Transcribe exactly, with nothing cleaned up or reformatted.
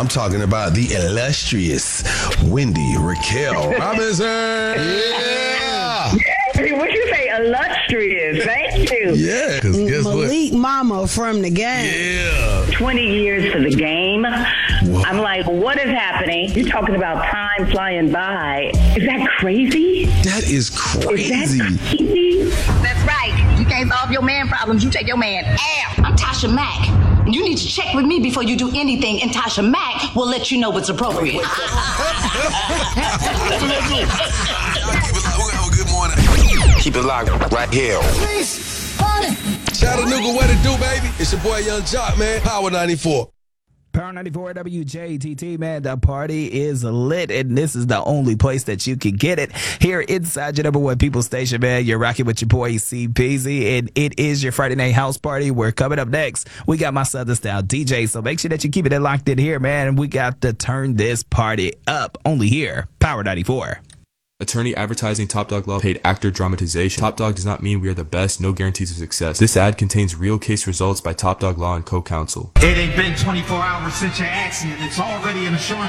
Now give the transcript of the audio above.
I'm talking about the illustrious Wendy Raquel Robinson. Yeah. What you say, illustrious? Thank you. Yeah, because guess what? Malik Mama from the game. Yeah. twenty years for the game. Whoa. I'm like, what is happening? You're talking about time flying by. Is that crazy? That is crazy. Is that crazy? That's right. You can't solve your man problems. You take your man out. I'm Tasha Mack. And you need to check with me before you do anything, and Tasha Mack will let you know what's appropriate. We're gonna have a good morning. Keep it locked right here. Chattanooga, what it do, baby? It's your boy Young Jock, man. Power ninety-four. Power ninety-four W J T T, man. The party is lit, and this is the only place that you can get it. Here inside your number one people station, man. You're rocking with your boy C Peasy, and it is your Friday night house party. We're coming up next. We got my Southern Style D J, so make sure that you keep it locked in here, man. And we got to turn this party up. Only here, Power ninety-four. Attorney advertising Top Dog Law paid actor dramatization. Top Dog does not mean we are the best, no guarantees of success. This ad contains real case results by Top Dog Law and co-counsel. It ain't been twenty-four hours since your accident. It's already an insurance